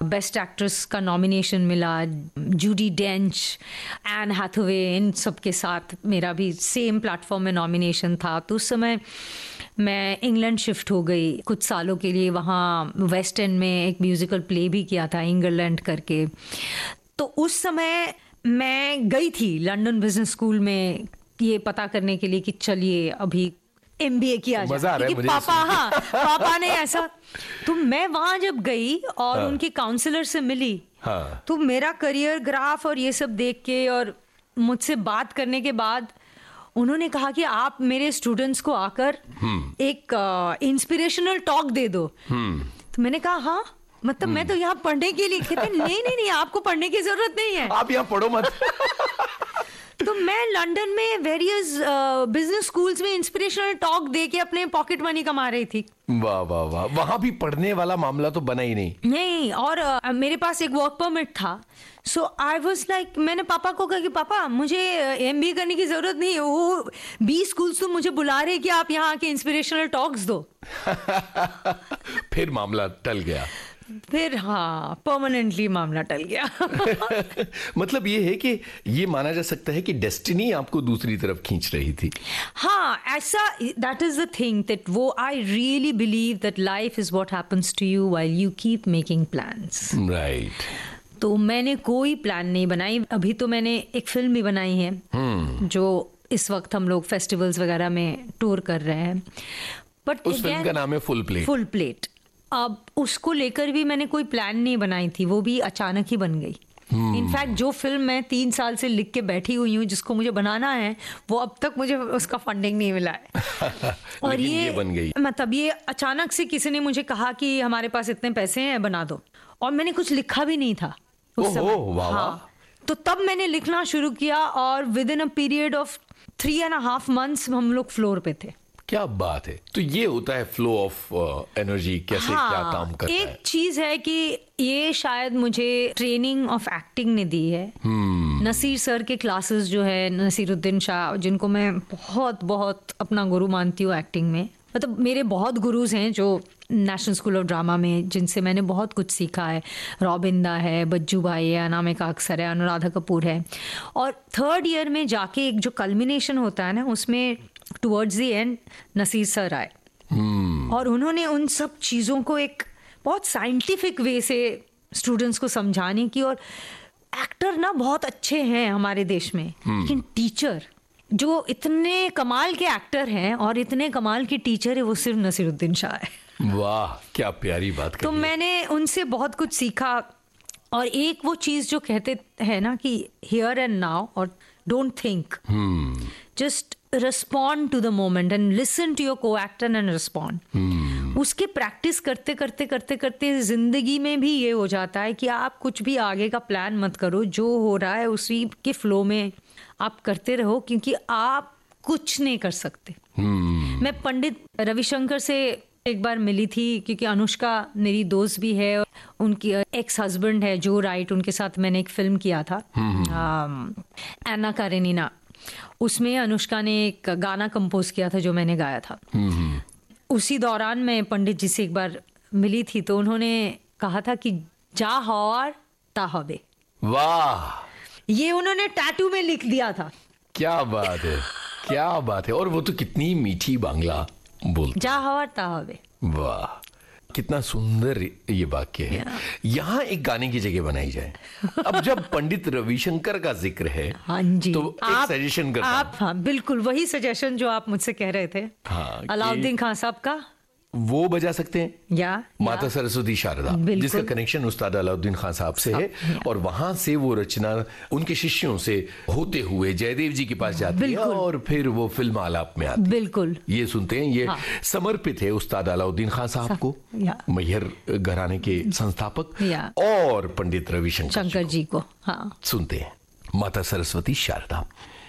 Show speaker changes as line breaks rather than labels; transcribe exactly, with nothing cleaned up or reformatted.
Best actress का nomination मिला, Judy डेंच, N Hathaway, इन सब के साथ मेरा भी सेम प्लेटफॉर्म में नॉमिनेशन था। तो उस समय मैं इंग्लैंड शिफ्ट हो गई कुछ सालों के लिए, वहाँ वेस्ट एंड में एक म्यूजिकल प्ले भी किया था इंग्लैंड करके। तो उस समय मैं गई थी लंदन बिजनेस स्कूल में ये पता करने के लिए कि चलिए अभी एमबीए किया जाए, क्योंकि पापा हाँ पापा ने ऐसा। तो मैं वहां जब गई और हाँ, उनके काउंसलर से मिली, हाँ, तो मेरा करियर ग्राफ और ये सब देख के और मुझसे बात करने के बाद उन्होंने कहा कि आप मेरे स्टूडेंट्स को आकर एक इंस्पिरेशनल uh, टॉक दे दो। तो मैंने कहा हाँ, मतलब मैं तो यहाँ पढ़ने के लिए। कहते नहीं नहीं नहीं, आपको पढ़ने की जरूरत नहीं है,
आप यहाँ पढ़ो मत।
तो मैं लंदन में वेरियस बिजनेस स्कूल्स में इंस्पिरेशनल टॉक दे के अपने पॉकेट मनी कमा रही थी।
वाह वाह वाह, वहां भी पढ़ने वाला मामला तो बना ही नहीं।
नहीं, और uh, मेरे पास एक वर्क परमिट था। सो आई वाज लाइक, मैंने पापा को कहा कि पापा मुझे एमबीए करने की जरूरत नहीं है, वो बीस स्कूल्स तो मुझे बुला रहे कि आप यहाँ आके इंस्पिरेशनल टॉक्स दो।
फिर मामला टल गया।
फिर हाँ, परमानेंटली मामला टल गया।
मतलब ये है कि ये माना जा सकता है कि डेस्टिनी आपको दूसरी तरफ खींच रही थी।
हाँ, ऐसा, that is the thing that वो I really believe that life is what happens to you while you keep making plans.
Right.
तो मैंने कोई प्लान नहीं बनाई। अभी तो मैंने एक फिल्म भी बनाई है hmm. जो इस वक्त हम लोग फेस्टिवल्स वगैरह में टूर कर रहे हैं। बट
उस फिल्म का नाम है फुल प्लेट।
Full plate. अब उसको लेकर भी मैंने कोई प्लान नहीं बनाई थी, वो भी अचानक ही बन गई। In fact hmm. जो फिल्म मैं तीन साल से लिख के बैठी हुई हूँ जिसको मुझे बनाना है, वो अब तक मुझे उसका फंडिंग नहीं मिला है। और ये,
ये बन गई।
मतलब ये अचानक से किसी ने मुझे कहा कि हमारे पास इतने पैसे हैं, बना दो। और मैंने कुछ लिखा भी नहीं था उस समय।
वाह,
हाँ, तो तब मैंने लिखना शुरू किया और with in a period of three and half months हम लोग फ्लोर पे थे।
क्या बात है। तो ये होता है फ्लो ऑफ एनर्जी, कैसे हाँ, क्या काम करता
एक
है।
एक चीज है कि ये शायद मुझे ट्रेनिंग ऑफ एक्टिंग ने दी है। hmm. नसीर सर के क्लासेस जो है, नसीरुद्दीन शाह, जिनको मैं बहुत बहुत अपना गुरु मानती हूँ एक्टिंग में। मतलब मेरे बहुत गुरुज हैं जो नेशनल स्कूल ऑफ ड्रामा में, जिनसे मैंने बहुत कुछ सीखा है। रॉबिंदा है, बज्जू भाई है, अनामिका अक्सर है, अनुराधा कपूर है। और थर्ड ईयर में जाके एक जो कल्मिनेशन होता है ना, उसमें towards the end Naseer sir आए hmm. और उन्होंने उन सब चीज़ों को एक बहुत साइंटिफिक वे से स्टूडेंट्स को समझाने की। और एक्टर ना बहुत अच्छे हैं हमारे देश में, hmm. लेकिन टीचर जो इतने कमाल के एक्टर हैं और इतने कमाल की टीचर है, वो सिर्फ नसीरुद्दीन शाह है।
वाह, क्या प्यारी बात कही।
तो मैंने उनसे बहुत कुछ सीखा। और एक वो चीज़ जो कहते हैं ना कि हियर एंड नाउ, और don't think, just respond to the moment and listen to your को एक्टर एंड रिस्पॉन्ड। उसके प्रैक्टिस करते करते करते करते जिंदगी में भी ये हो जाता है कि आप कुछ भी आगे का प्लान मत करो, जो हो रहा है उसी के फ्लो में आप करते रहो, क्योंकि आप कुछ नहीं कर सकते। hmm. मैं पंडित रविशंकर से एक बार मिली थी, क्योंकि अनुष्का मेरी दोस्त भी है, उनकी एक्स हस्बैंड है जो राइट, उनके साथ मैंने एक फिल्म किया था hmm. एना कारेनिना। उसमें अनुष्का ने एक गाना कंपोज किया था जो मैंने गाया था। hmm. उसी दौरान मैं पंडित जी से एक बार मिली थी, तो उन्होंने कहा था कि जा हवार ता हबे।
वाह,
ये उन्होंने टैटू में लिख दिया था।
क्या बात है, क्या बात है। और वो तो कितनी मीठी बांग्ला बोलते,
जा हवा ता हवे।
वाह, कितना सुंदर ये वाक्य है। यहाँ एक गाने की जगह बनाई जाए। अब जब पंडित रविशंकर का जिक्र है,
हाँ जी,
तो एक सजेशन करता
आप, हाँ बिल्कुल वही सजेशन जो आप मुझसे कह रहे थे।
हाँ,
अलाउद्दीन खान साहब का
वो बजा सकते हैं,
या
माता सरस्वती शारदा, जिसका कनेक्शन उस्ताद अलाउद्दीन खान साहब से है। और वहां से वो रचना उनके शिष्यों से होते हुए जयदेव जी के पास जाती है और फिर वो फिल्म आलाप में आती है।
बिल्कुल,
ये सुनते हैं। ये हाँ। समर्पित है उस्ताद अलाउद्दीन खान साहब को, मैहर घराने के संस्थापक, और पंडित रविशंकर
शंकर जी को। हाँ,
सुनते हैं माता सरस्वती शारदा।